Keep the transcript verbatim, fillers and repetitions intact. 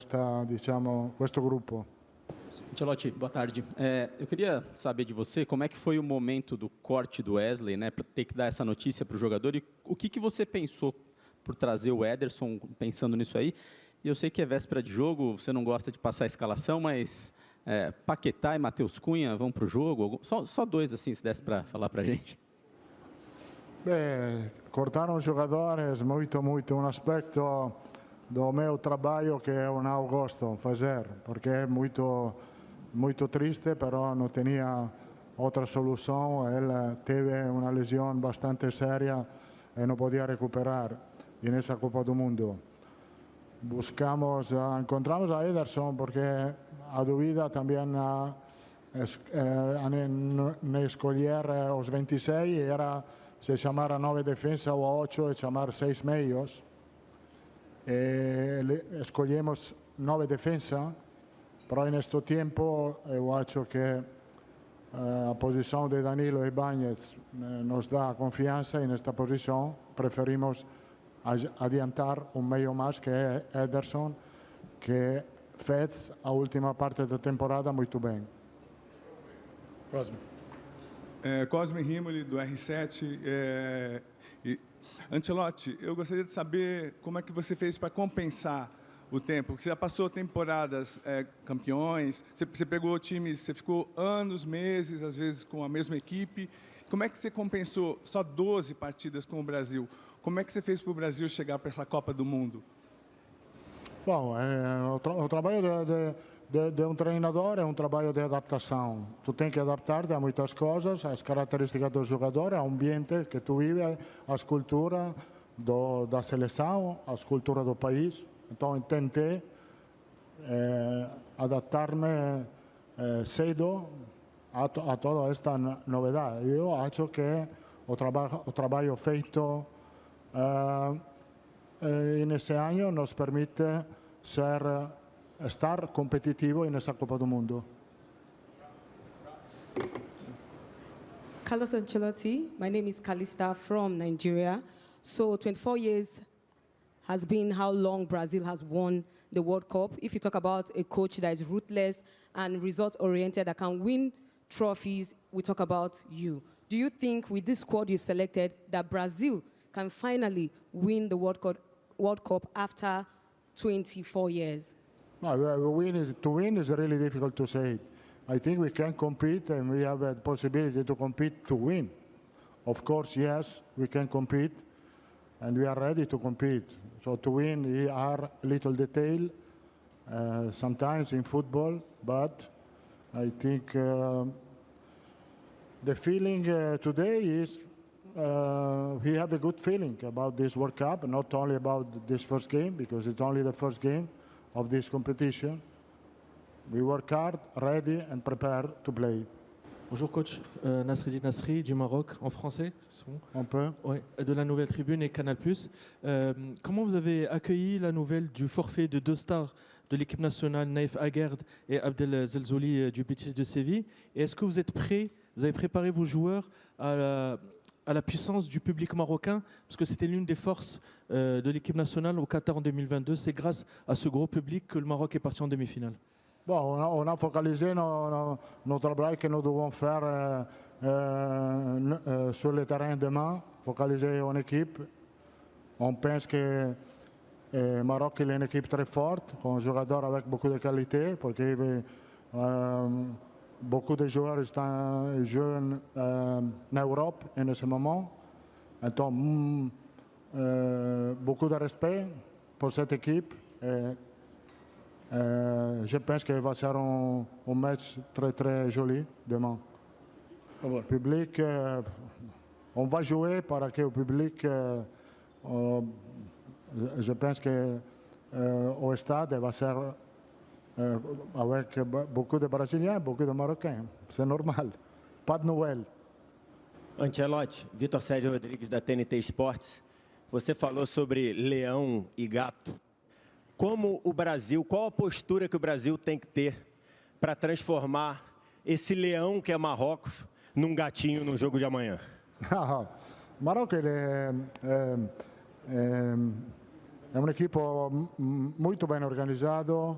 Sta, diciamo, questo gruppo. Ancelotti, boa tarde. É, eu queria saber de você como é que foi o momento do corte do Wesley, né, para ter que dar essa notícia para o jogador, e o que, que você pensou por trazer o Ederson, pensando nisso aí. E eu sei que é véspera de jogo, você não gosta de passar a escalação, mas é, Paquetá e Matheus Cunha vão para o jogo? Só, só dois, assim, se desse para falar para a gente. Beh, cortaram os jogadores muito, muito. Um aspecto do meu trabalho que eu não gosto de fazer, porque é muito, muito triste, però não tinha outra solução. Ele teve uma lesão bastante séria e não podia recuperar nessa Copa do Mundo. Buscamos, encontramos a Ederson porque a dúvida também a, a, ne escolher os vinte e seis era se chamar a nove defesa ou a oito e chamar seis meios. E escolhemos nove defesa, però neste tempo eu acho que a posição de Danilo e Bañez nos dá confiança e nesta posição preferimos adiantar um meio mais que é Ederson, que fez a última parte da temporada muito bem. Próximo. É, Cosme Rimoli, do R sete. É, e, Ancelotti, eu gostaria de saber como é que você fez para compensar o tempo. Porque você já passou temporadas é, campeões, você, você pegou times, você ficou anos, meses, às vezes com a mesma equipe. Como é que você compensou só doze partidas com o Brasil? Como é que você fez para o Brasil chegar para essa Copa do Mundo? Bom, é, o, tra o trabalho de, de, de, de um treinador é um trabalho de adaptação. Tu tem que adaptar-te a muitas coisas, às características do jogador, ao ambiente que tu vive, às culturas do, da seleção, às culturas do país. Então, eu tentei é, adaptar-me é, cedo a, a toda esta novidade. Eu acho que o, traba o trabalho feito Uh, uh, nesse ano nos permite ser, uh, estar competitivo nessa Copa do Mundo. Carlos Ancelotti, my name is Kalista from Nigeria. So twenty-four years has been how long Brazil has won the World Cup. If you talk about a coach that is ruthless and result-oriented, that can win trophies, we talk about you. Do you think with this squad you've selected that Brazil can finally win the World Cup, World Cup after twenty-four years? No, win is, to win is really difficult to say. I think we can compete and we have a possibility to compete to win. Of course, yes, we can compete and we are ready to compete. So to win, we are a little detail uh, sometimes in football, but I think uh, the feeling uh, today is Uh, we have a good feeling about this World Cup, not only about this first game, because it's only the first game of this competition. We work hard, ready and prepared to play. Bonjour coach, euh, Nasreddin Nasri du Maroc, en français, c'est bon? On peut. Ouais, de la Nouvelle Tribune et Canal+. Euh, comment vous avez accueilli la nouvelle du forfait de deux stars de l'équipe nationale, Naïf Aguerd et Abdel Zelzouli du Betis de Séville? Et est-ce que vous êtes prêts, vous avez préparé vos joueurs à la, à la puissance du public marocain, parce que c'était l'une des forces euh, de l'équipe nationale au Qatar en deux mille vingt-deux. C'est grâce à ce gros public que le Maroc est parti en demi-finale. Bon, on a, on a focalisé nos, nos, nos travail que nous devons faire euh, euh, euh, sur le terrain demain, focaliser en équipe. On pense que le Maroc est une équipe très forte, un joueur avec beaucoup de qualité, parce que euh, beaucoup de joueurs sont jeunes euh, en Europe en ce moment. Donc, mm, euh, beaucoup de respect pour cette équipe. Et, euh, je pense qu'il va ser un, un match très très joli demain. Le public, euh, on va jouer pour que le public, euh, euh, je pense que euh, au stade va ser Euh, avec beaucoup de Brésiliens, beaucoup de Marocains. C'est normal. Pas de Noël. Ancelotti, Vitor Sérgio Rodrigues da T N T Esportes. Você falou sobre leão e gato. Como o Brasil, qual a postura que o Brasil tem que ter para transformar esse leão que é Marrocos num gatinho no jogo de amanhã? Marrocos é, é, é, é uma equipe muito bem organizada.